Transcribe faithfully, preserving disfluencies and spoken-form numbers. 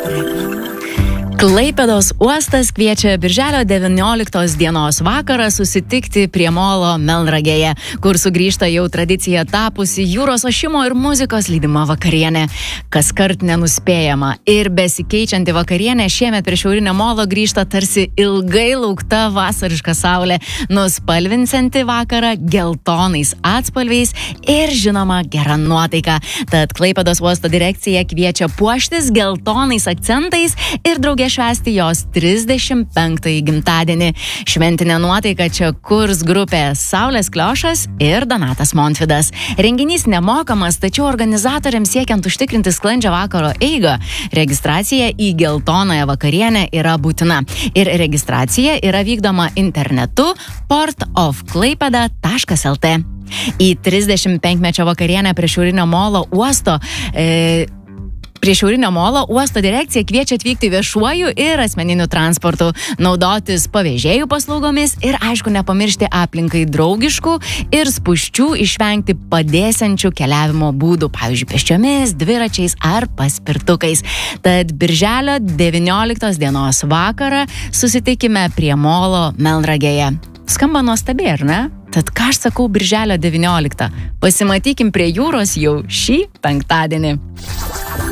Klaipėdos uostas kviečia birželio devynioliktos dienos vakarą susitikti prie molo Melnragėje, kur sugrįžta jau tradicija tapusi jūros ošimo ir muzikos lydima vakarienė. Kaskart nenuspėjama ir besikeičianti vakarienė šiemet prie šiaurinio molo grįžta tarsi ilgai laukta vasariška saulė, nuspalvinsianti vakarą geltonais atspalviais ir žinoma gera nuotaika. Tad Klaipėdos uosto direkcija kviečia puoštis geltonais akcentais ir draugė švęsti jos trisdešimt penktąjį gimtadienį. Šventinę nuotaiką čia kurs grupė Saulės Kliošas ir Donatas Montvydas. Renginys nemokamas, tačiau organizatoriams siekiant užtikrinti sklandžią vakaro eigą, registracija į geltonąją vakarienę yra būtina. Ir registracija yra vykdoma internetu port of klaipėda taškas el tė. Į trisdešimt penkmečio vakarienę prie šiaurinio molo uosto e, Prie šiaurinio molo uosto direkcija kviečia atvykti viešuoju ir asmeniniu transportu, naudotis pavėžėjų paslaugomis ir, aišku, nepamiršti aplinkai draugiškų ir spūsčių išvengti padėsiančių keliavimo būdų, pavyzdžiui, pėsčiomis, dviračiais ar paspirtukais. Tad birželio devynioliktos dienos vakarą susitikime prie molo Melnragėje. Skamba nuostabiai, ar ne? Tad ką aš sakau birželio devynioliktą? Pasimatykim prie jūros jau šį penktadienį.